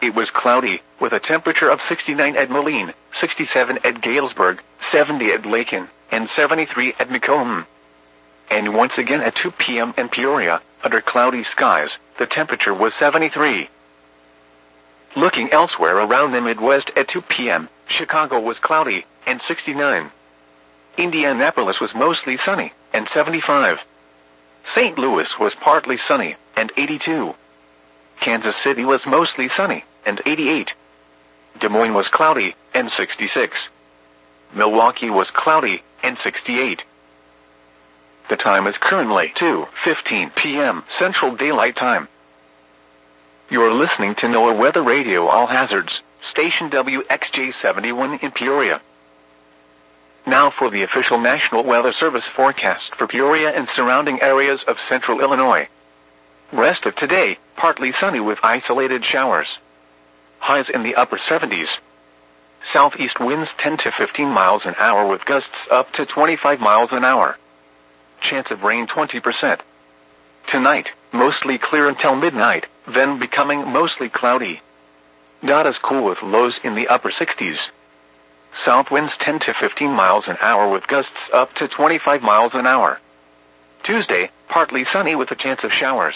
It was cloudy, with a temperature of 69 at Moline, 67 at Galesburg, 70 at Laken, and 73 at Macomb. And once again at 2 p.m. in Peoria, under cloudy skies, the temperature was 73. Looking elsewhere around the Midwest at 2 p.m., Chicago was cloudy, and 69. Indianapolis was mostly sunny, and 75. St. Louis was partly sunny, and 82. Kansas City was mostly sunny, and 88. Des Moines was cloudy, and 66. Milwaukee was cloudy, and 68. The time is currently 2:15 p.m. Central Daylight Time. You're listening to NOAA Weather Radio All Hazards, station WXJ71 in Peoria. Now for the official National Weather Service forecast for Peoria and surrounding areas of central Illinois. Rest of today, partly sunny with isolated showers. Highs in the upper 70s. Southeast winds 10 to 15 miles an hour with gusts up to 25 miles an hour. Chance of rain 20%. Tonight, mostly clear until midnight, then becoming mostly cloudy. Not as cool with lows in the upper 60s. South winds 10 to 15 miles an hour with gusts up to 25 miles an hour. Tuesday, partly sunny with a chance of showers.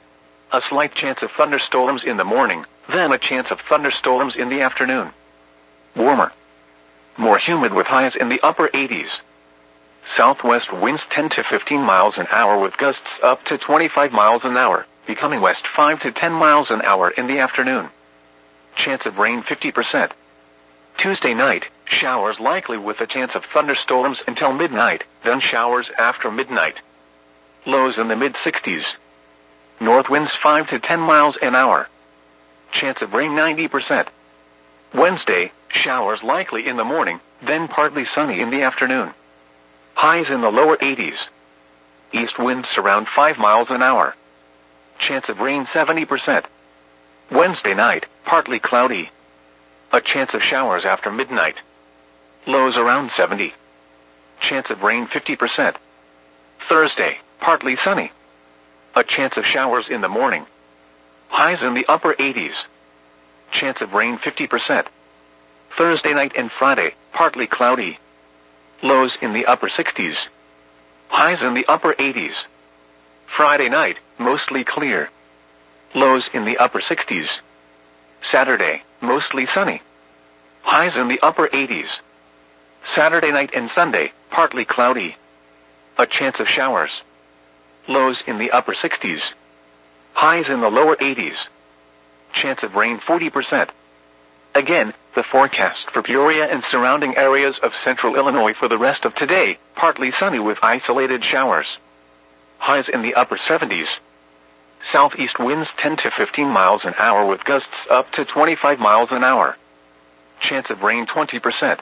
A slight chance of thunderstorms in the morning, then a chance of thunderstorms in the afternoon. Warmer. More humid with highs in the upper 80s. Southwest winds 10 to 15 miles an hour with gusts up to 25 miles an hour, becoming west 5 to 10 miles an hour in the afternoon. Chance of rain 50%. Tuesday night, showers likely with a chance of thunderstorms until midnight, then showers after midnight. Lows in the mid-60s. North winds 5 to 10 miles an hour. Chance of rain 90%. Wednesday, showers likely in the morning, then partly sunny in the afternoon. Highs in the lower 80s. East winds around 5 miles an hour. Chance of rain 70%. Wednesday night, partly cloudy. A chance of showers after midnight. Lows around 70. Chance of rain 50%. Thursday, partly sunny. A chance of showers in the morning. Highs in the upper 80s. Chance of rain 50%. Thursday night and Friday, partly cloudy. Lows in the upper 60s. Highs in the upper 80s. Friday night, mostly clear. Lows in the upper 60s. Saturday, mostly sunny. Highs in the upper 80s. Saturday night and Sunday, partly cloudy. A chance of showers. Lows in the upper 60s. Highs in the lower 80s. Chance of rain 40%. Again, the forecast for Peoria and surrounding areas of central Illinois for the rest of today, partly sunny with isolated showers. Highs in the upper 70s. Southeast winds 10 to 15 miles an hour with gusts up to 25 miles an hour. Chance of rain 20%.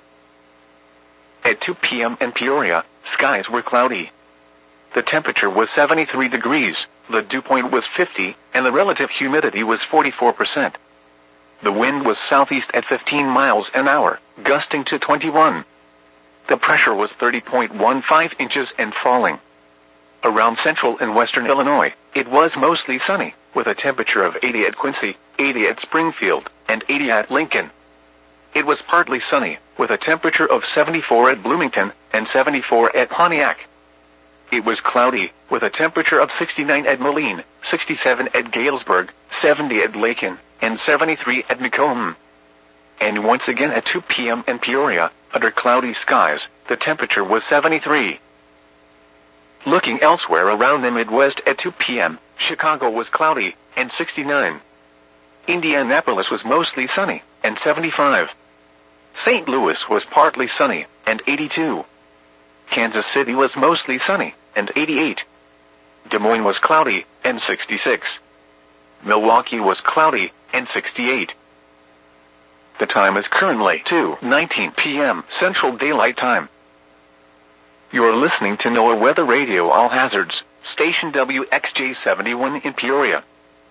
At 2 p.m. in Peoria, skies were cloudy. The temperature was 73 degrees, the dew point was 50, and the relative humidity was 44%. The wind was southeast at 15 miles an hour, gusting to 21. The pressure was 30.15 inches and falling. Around central and western Illinois, it was mostly sunny, with a temperature of 80 at Quincy, 80 at Springfield, and 80 at Lincoln. It was partly sunny, with a temperature of 74 at Bloomington, and 74 at Pontiac. It was cloudy, with a temperature of 69 at Moline, 67 at Galesburg, 70 at Laken, and 73 at Macomb. And once again at 2 p.m. in Peoria, under cloudy skies, the temperature was 73. Looking elsewhere around the Midwest at 2 p.m., Chicago was cloudy, and 69. Indianapolis was mostly sunny, and 75. St. Louis was partly sunny, and 82. Kansas City was mostly sunny, and 88. Des Moines was cloudy, and 66. Milwaukee was cloudy, and 68. The time is currently 2:19 p.m. Central Daylight Time. You're listening to NOAA Weather Radio All Hazards, station WXJ71 in Peoria.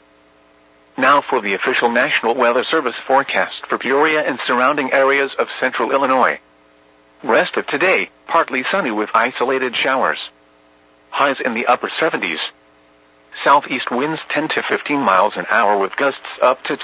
Now for the official National Weather Service forecast for Peoria and surrounding areas of central Illinois. Rest of today, partly sunny with isolated showers. Highs in the upper 70s. Southeast winds 10 to 15 miles an hour with gusts up to